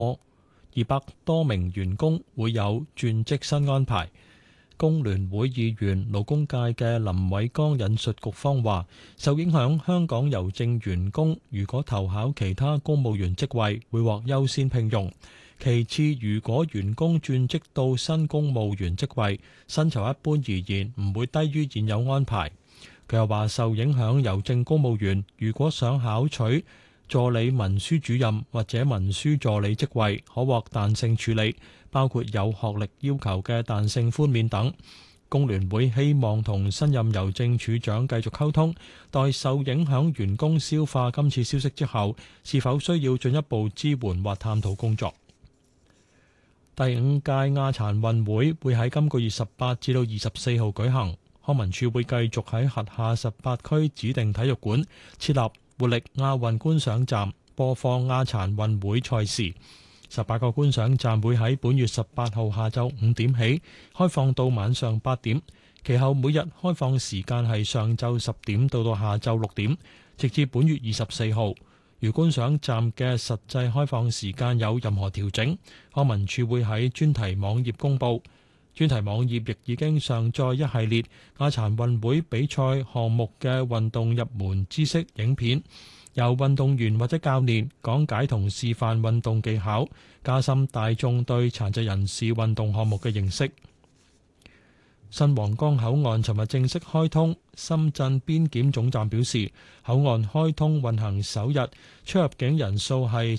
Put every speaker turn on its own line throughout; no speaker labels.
200多名員工會有轉職新安排。工聯會議員勞工界嘅林偉江引述局方話，受影響香港郵政員工如果投考其他公務員職位，會獲優先聘用。其次，如果員工轉職到新公務員職位，薪酬一般而言唔會低於現有安排。佢又話，受影響郵政公務員如果想考取助理文書主任或者文書助理職位，可獲彈性處理，包括有學歷要求嘅彈性寬免等。工聯會希望同新任郵政處長繼續溝通，待受影響員工消化今次消息之後，是否需要進一步支援或探討工作。第5屆亞殘運會喺今個月18至到24號舉行，康文署會繼續喺轄下18區指定體育館設立活力亞運觀賞站，播放亞殘運會賽事。18個觀賞站會喺本月18號下晝5點起開放到晚上8點，其後每日開放時間係上晝10點到下晝6點，直至本月24號。如觀賞站嘅實際開放時間有任何調整，康文署會喺專題網頁公佈。專題網頁亦已經上載一系列亞殘運會比賽項目嘅運動入門知識影片，由運動員或者教練講解同示範運動技巧，加深大眾對殘疾人士運動項目嘅認識。新皇崗口岸尋日正式開通，深圳邊檢總站表示，口岸開通運行首日出入境人數係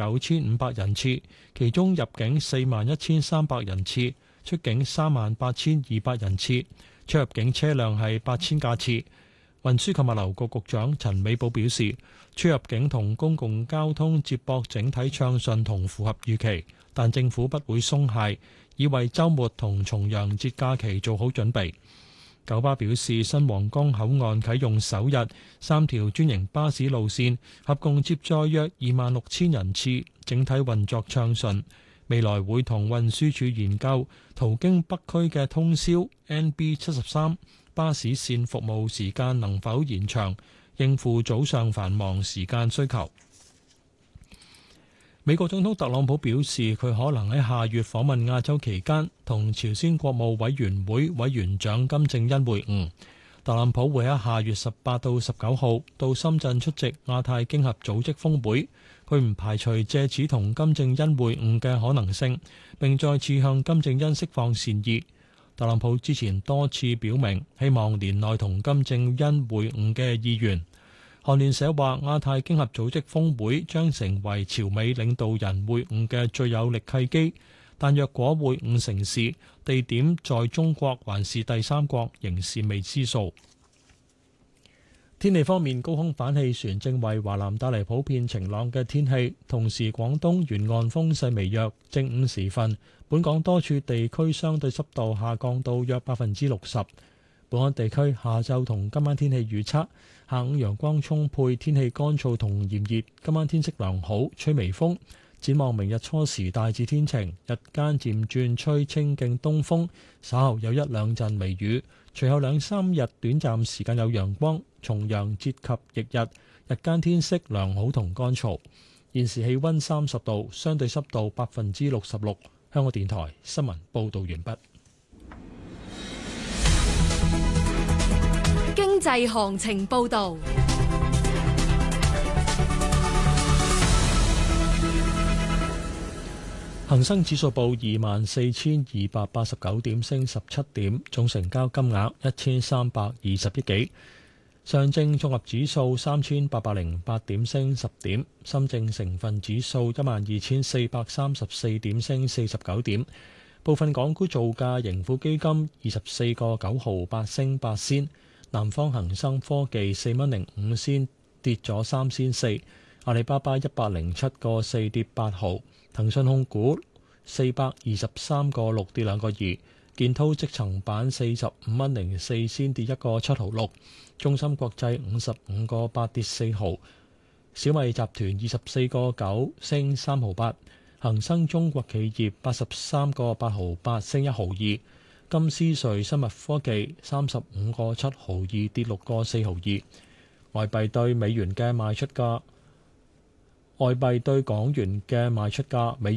79,500人次，其中入境41,300人次，出境38,200人次，出入境車輛係8000架次。運輸及物流局局長陳美寶表示，出入境同公共交通接駁整體暢順同符合預期，但政府不會鬆懈，已為週末同重陽節假期做好準備。九巴表示，新皇崗口岸啟用首日，3條專營巴士路線合共接載約26,000人次，整體運作暢順。未來會同運輸署研究途經北區嘅通宵 NB73巴士線服務時間能否延長，應付早上繁忙時間需求。美國總統特朗普表示，佢可能喺下月訪問亞洲期間，同朝鮮國務委員會委員長金正恩會晤。特朗普會喺下月18到19號到深圳出席亞太經合組織峰會，佢唔排除借此同金正恩會晤嘅可能性，並再次向金正恩釋放善意。特朗普之前多次表明希望年內同金正恩會晤嘅意願。韓聯社話，亞太經合組織峰會將成為朝美領導人會晤嘅最有力契機，但若果會晤成事，地點在中國還是第三國，仍是未知數。天氣方面，高空反氣旋正為華南帶嚟普遍晴朗嘅天氣，同時廣東沿岸風勢微弱。正午時分，本港多處地區相對濕度下降到約60%。本港地區下晝同今晚天氣預測：下午陽光充沛，天氣乾燥同炎熱，今晚天色良好，吹微風。展望明日初時大致天晴，日間漸轉吹清勁東風，稍後有一兩陣微雨。隨後2、3日短暫時間有陽光，重陽節及翌日，日間天色良好同乾燥。現時氣溫30度，相對濕度66%。香港電台新聞報道完畢。
經濟行情報道。
恒生指數報24,289點，升17點，總成交金額1320億幾。上證綜合指數3808點，升10點。深證成分指數12,434點，升49點。部分港股造價，盈富基金24個9毫8升8仙。南方恒生科技4蚊05仙，跌咗3仙4。阿里巴巴107個4跌8毫。騰訊控股423個6跌2個2。建滔積層板45蚊04仙跌1個7毫6。中芯國際55個8跌4毫。小米集團24個9升3毫8。恒生中國企業83個8毫8升1毫2。金斯瑞生物科技35個7毫2跌6個4毫2。外幣對美元嘅賣出價： 外幣對港元嘅賣出價，美